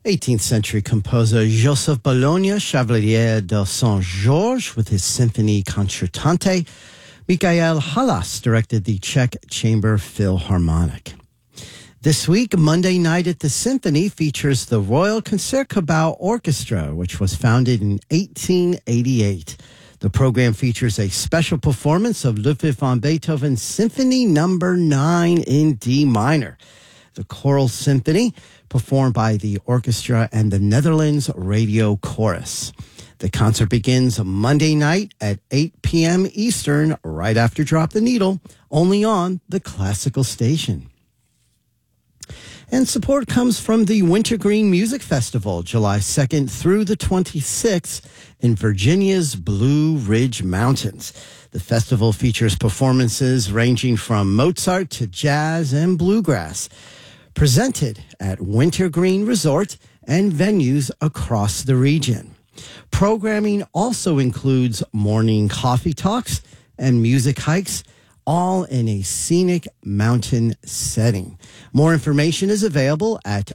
18th century composer Joseph Bologna, Chevalier de Saint-Georges, with his Symphony Concertante. Michael Halas directed the Czech Chamber Philharmonic. This week, Monday Night at the Symphony features the Royal Concertgebouw Orchestra, which was founded in 1888. The program features a special performance of Ludwig van Beethoven's Symphony No. 9 in D minor. The choral symphony performed by the orchestra and the Netherlands Radio Chorus. The concert begins Monday night at 8 p.m. Eastern, right after Drop the Needle, only on the Classical Station. And support comes from the Wintergreen Music Festival, July 2nd through the 26th in Virginia's Blue Ridge Mountains. The festival features performances ranging from Mozart to jazz and bluegrass, presented at Wintergreen Resort and venues across the region. Programming also includes morning coffee talks and music hikes, all in a scenic mountain setting. More information is available at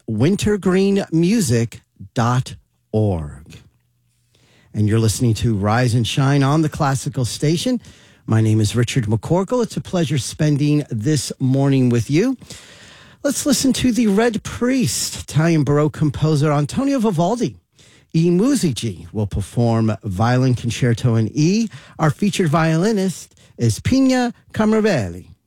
wintergreenmusic.org. And you're listening to Rise and Shine on the Classical Station. My name is Richard McCorkle. It's a pleasure spending this morning with you. Let's listen to the Red Priest. Italian Baroque composer Antonio Vivaldi, I Musici, will perform Violin Concerto in E. Our featured violinist is Pina Camarelli.